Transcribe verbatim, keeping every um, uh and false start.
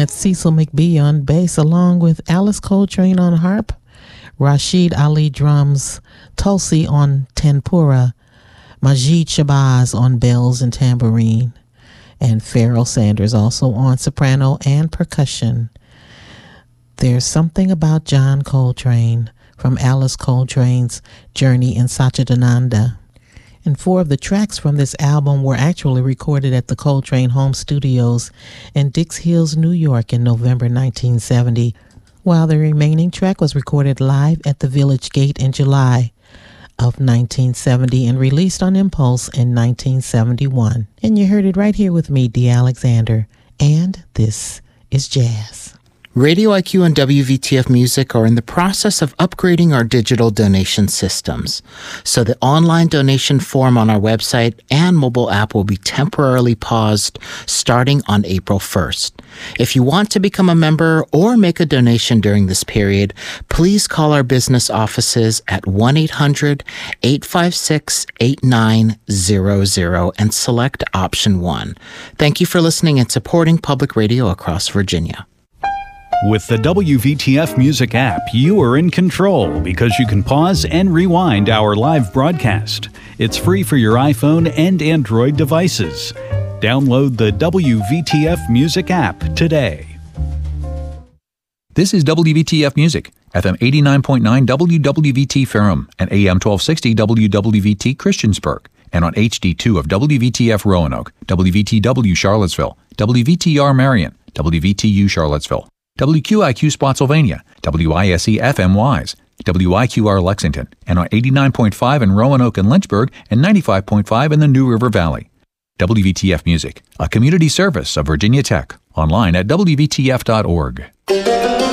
had Cecil McBee on bass along with Alice Coltrane on harp, Rashid Ali drums, Tulsi on tanpura, Majid Shabazz on bells and tambourine, and Pharoah Sanders also on soprano and percussion. There's Something About John Coltrane from Alice Coltrane's Journey in Satchidananda. And four of the tracks from this album were actually recorded at the Coltrane Home Studios in Dix Hills, New York in November nineteen seventy, while the remaining track was recorded live at the Village Gate in July of nineteen seventy and released on Impulse in nineteen seventy-one. And you heard it right here with me, Dee Alexander. And this is Jazz. Radio I Q and W V T F Music are in the process of upgrading our digital donation systems. So the online donation form on our website and mobile app will be temporarily paused starting on April first. If you want to become a member or make a donation during this period, please call our business offices at one eight hundred, eight five six, eight nine zero zero and select option one. Thank you for listening and supporting public radio across Virginia. With the W V T F Music app, you are in control because you can pause and rewind our live broadcast. It's free for your iPhone and Android devices. Download the W V T F Music app today. This is W V T F Music, F M eighty-nine point nine W W V T Ferrum and A M twelve sixty W W V T Christiansburg, and on H D two of W V T F Roanoke, W V T W Charlottesville, W V T R Marion, W V T U Charlottesville, W Q I Q Spotsylvania, W I S E F M Wise, W I Q R Lexington, and on eighty-nine point five in Roanoke and Lynchburg and ninety-five point five in the New River Valley. W V T F Music, a community service of Virginia Tech, online at W V T F dot org.